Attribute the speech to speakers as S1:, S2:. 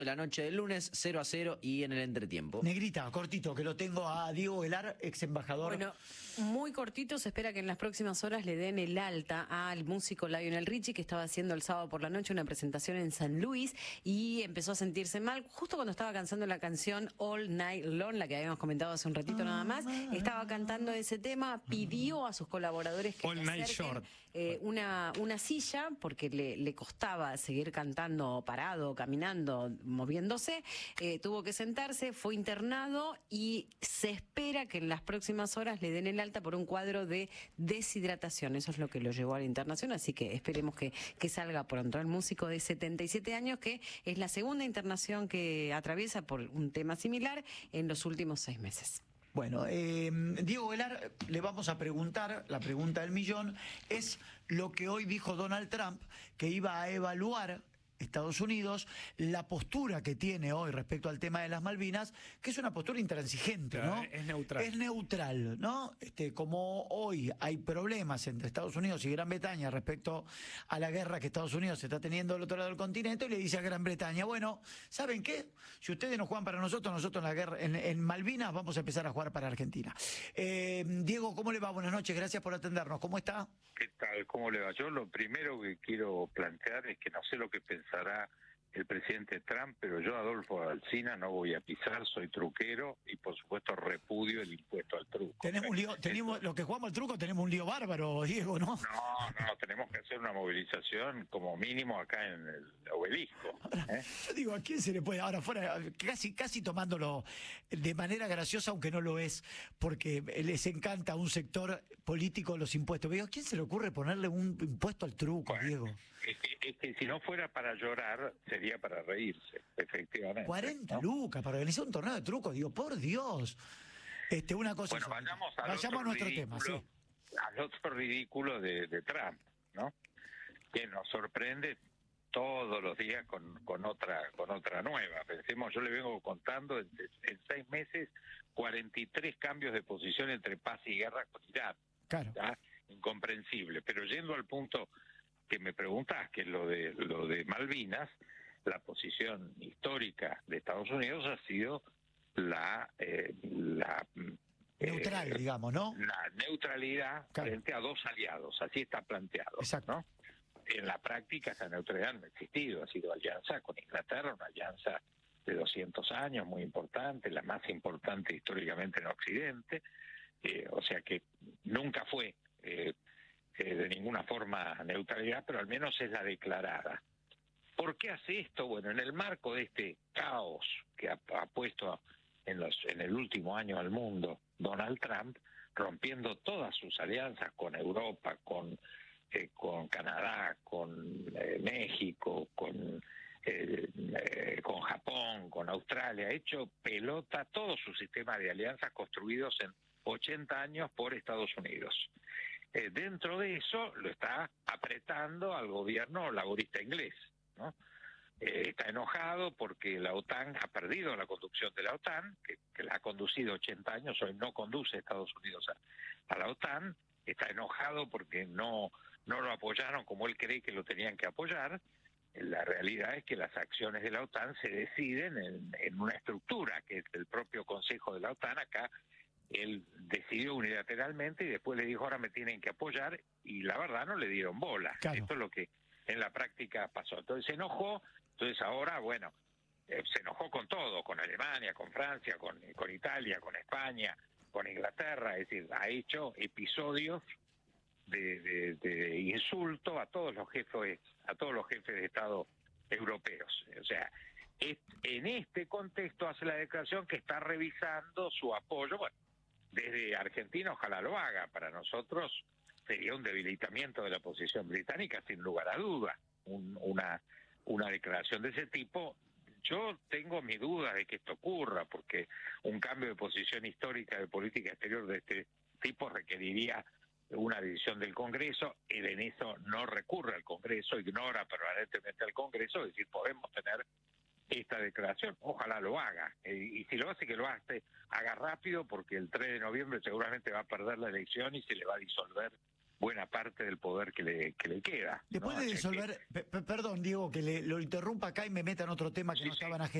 S1: la noche del lunes, 0-0 y en el entretiempo.
S2: Negrita, cortito, que lo tengo a Diego Velar, ex embajador.
S3: Bueno, muy cortito, se espera que en las próximas horas le den el alta al músico Lionel Richie, que estaba haciendo el sábado por la noche una presentación en San Luis y empezó a sentirse mal justo cuando estaba cantando la canción All Night Long, la que habíamos comentado hace un ratito nada más. Estaba cantando ese tema, pidió a sus colaboradores que
S4: All
S3: le
S4: Night
S3: acerquen,
S4: Short.
S3: una silla, porque le costaba seguir cantando parado, caminando, moviéndose. Tuvo que sentarse, fue internado y se espera que en las próximas horas le den el alta por un cuadro de deshidratación. Eso es lo que lo llevó a la internación, así que esperemos que salga pronto. El músico de 77 años, que es la segunda internación que atraviesa por un tema similar en los últimos 6 meses.
S2: Bueno, Diego Velar, le vamos a preguntar, la pregunta del millón, es lo que hoy dijo Donald Trump, que iba a evaluar Estados Unidos, la postura que tiene hoy respecto al tema de las Malvinas, que es una postura intransigente, ¿no?
S4: Es neutral.
S2: Es neutral, ¿no? Como hoy hay problemas entre Estados Unidos y Gran Bretaña respecto a la guerra que Estados Unidos está teniendo del otro lado del continente, y le dice a Gran Bretaña, bueno, ¿saben qué? Si ustedes no juegan para nosotros en la guerra, en Malvinas vamos a empezar a jugar para Argentina. Diego, ¿cómo le va? Buenas noches, gracias por atendernos. ¿Cómo está?
S5: ¿Qué tal? ¿Cómo le va? Yo lo primero que quiero plantear es que no sé lo que pensará el presidente Trump, pero yo, Adolfo Alsina, no voy a pisar, soy truquero y por supuesto repudio el impuesto al truco.
S2: Tenemos un lío, los que jugamos al truco tenemos un lío bárbaro, Diego, ¿no?
S5: No, tenemos que hacer una movilización como mínimo acá en el obelisco.
S2: Yo digo, ¿a quién se le puede? Ahora fuera, casi tomándolo de manera graciosa, aunque no lo es, porque les encanta a un sector político los impuestos. Pero digo, ¿a quién se le ocurre ponerle un impuesto al truco,
S5: Bueno,
S2: Diego?
S5: Es que si no fuera para llorar, sería para reírse, efectivamente.
S2: 40
S5: ¿no?
S2: lucas para organizar un torneo de truco, digo, por Dios. Una cosa.
S5: Bueno, vayamos
S2: a nuestro tema, sí.
S5: Al otro ridículo de Trump, ¿no? Que nos sorprende todos los días con otra nueva. Pensemos, yo le vengo contando en 6 meses 43 cambios de posición entre paz y guerra con Irán.
S2: Claro.
S5: ¿Ya? Incomprensible. Pero yendo al punto que me preguntás, que es lo de Malvinas, la posición histórica de Estados Unidos ha sido la
S2: neutral, digamos, ¿no?
S5: La neutralidad, claro, frente a dos aliados, así está planteado.
S2: Exacto.
S5: ¿no? En la práctica esa neutralidad no ha existido, ha sido alianza con Inglaterra, una alianza de 200 años, muy importante, la más importante históricamente en Occidente, o sea que nunca fue de ninguna forma neutralidad, pero al menos es la declarada. ¿Por qué hace esto? Bueno, en el marco de este caos que ha puesto en el último año al mundo Donald Trump, rompiendo todas sus alianzas con Europa, con Canadá, con México, con Japón, con Australia, ha hecho pelota todo su sistema de alianzas construidos en 80 años por Estados Unidos. Dentro de eso lo está apretando al gobierno laborista inglés, ¿no? Está enojado porque la OTAN ha perdido la conducción de la OTAN, que la ha conducido 80 años, hoy no conduce Estados Unidos a la OTAN. Está enojado porque no lo apoyaron como él cree que lo tenían que apoyar. La realidad es que las acciones de la OTAN se deciden en una estructura que es el propio Consejo de la OTAN. Acá él decidió unilateralmente y después le dijo, ahora me tienen que apoyar, y la verdad no le dieron bola.
S2: Claro.
S5: Esto es lo que en la práctica pasó. Entonces se enojó, entonces ahora, bueno, se enojó con todo, con Alemania, con Francia, con Italia, con España, con Inglaterra, es decir, ha hecho episodios de insulto a todos los jefes de Estado europeos. O sea, en este contexto hace la declaración que está revisando su apoyo. Bueno, desde Argentina ojalá lo haga. Para nosotros sería un debilitamiento de la posición británica, sin lugar a duda, una declaración de ese tipo. Yo tengo mi duda de que esto ocurra, porque un cambio de posición histórica de política exterior de este tipo requeriría una decisión del Congreso. Él en eso no recurre al Congreso, ignora permanentemente al Congreso, es decir, podemos tener esta declaración, ojalá lo haga, y si lo hace, que lo haga rápido, porque el 3 de noviembre seguramente va a perder la elección y se le va a disolver buena parte del poder que le queda.
S2: Después
S5: ¿no?
S2: de
S5: Que-
S2: disolver, perdón, Diego, que lo interrumpa acá y me meta en otro tema que
S5: Sí,
S2: no
S5: sí.
S2: estaba en agenda.